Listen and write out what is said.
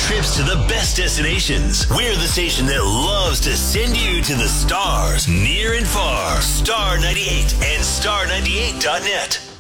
trips to the best destinations. We're the station that loves to send you to the stars, near and far. Star 98 and star98.net.